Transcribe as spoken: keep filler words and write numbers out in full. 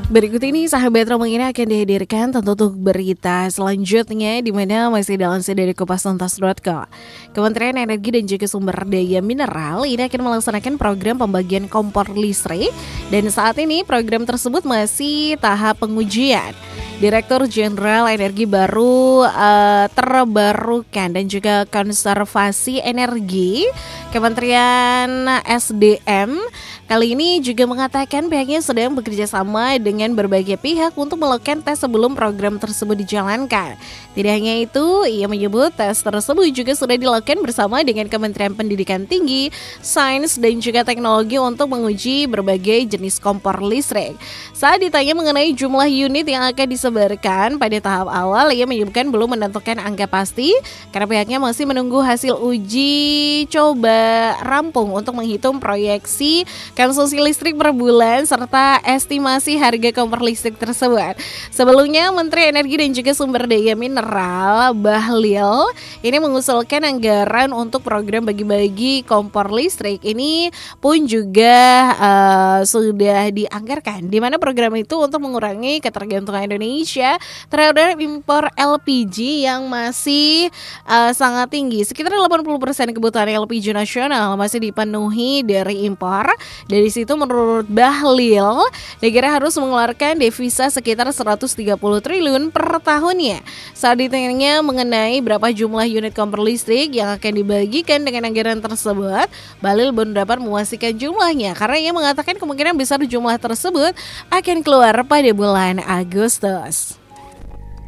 Berikut ini sahabat Romang ini akan dihadirkan tentu untuk berita selanjutnya di mana masih dalam dari kupas tuntas titik co. Kementerian Energi dan juga Sumber Daya Mineral ini akan melaksanakan program pembagian kompor listrik dan saat ini program tersebut masih tahap pengujian. Direktur Jenderal Energi Baru uh, Terbarukan dan juga Konservasi Energi Kementerian S D M kali ini juga mengatakan pihaknya sedang bekerja sama dengan berbagai pihak untuk melakukan tes sebelum program tersebut dijalankan. Tidak hanya itu, ia menyebut tes tersebut juga sudah dilakukan bersama dengan Kementerian Pendidikan Tinggi, Sains dan juga Teknologi untuk menguji berbagai jenis kompor listrik. Saat ditanya mengenai jumlah unit yang akan disebarkan pada tahap awal, ia menyebutkan belum menentukan angka pasti karena pihaknya masih menunggu hasil uji coba rampung untuk menghitung proyeksi konsumsi listrik per bulan serta estimasi harga kompor listrik tersebut. Sebelumnya, Menteri Energi dan juga Sumber Daya Mineral Bahlil ini mengusulkan anggaran untuk program bagi-bagi kompor listrik ini pun juga uh, sudah dianggarkan, di mana program itu untuk mengurangi ketergantungan Indonesia terhadap impor L P G yang masih uh, sangat tinggi. Sekitar delapan puluh persen kebutuhan L P G nasional masih dipenuhi dari impor. Dari situ menurut Bahlil, negara harus mengeluarkan devisa sekitar seratus tiga puluh triliun per tahunnya. Saat ditanya mengenai berapa jumlah unit kompor listrik yang akan dibagikan dengan anggaran tersebut, Bahlil belum dapat memastikan jumlahnya karena ia mengatakan kemungkinan besar jumlah tersebut akan keluar pada bulan Agustus.